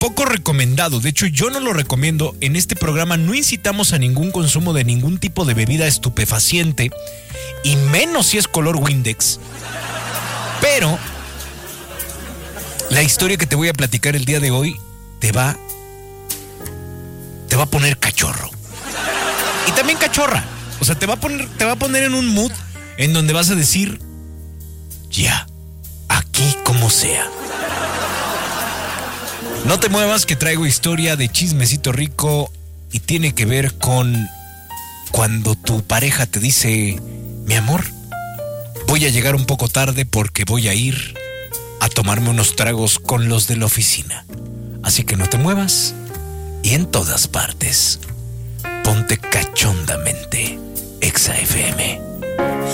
poco recomendado. De hecho, yo no lo recomiendo. En este programa no incitamos a ningún consumo de ningún tipo de bebida estupefaciente, y menos si es color Windex. Pero la historia que te voy a platicar el día de hoy te va a poner cachorro. Y también cachorra. O sea, te va a poner en un mood en donde vas a decir, ya, aquí como sea. No te muevas, que traigo historia de chismecito rico y tiene que ver con cuando tu pareja te dice, mi amor, voy a llegar un poco tarde porque voy a ir a tomarme unos tragos con los de la oficina. Así que no te muevas y en todas partes, ponte cachondamente Exa FM.